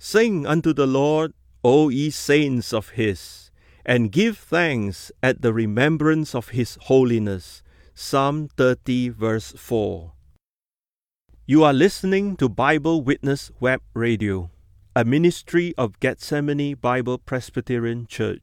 Sing unto the Lord, O ye saints of his, and give thanks at the remembrance of his holiness. Psalm 30, verse 4. You are listening to Bible Witness Web Radio, a ministry of Gethsemane Bible Presbyterian Church.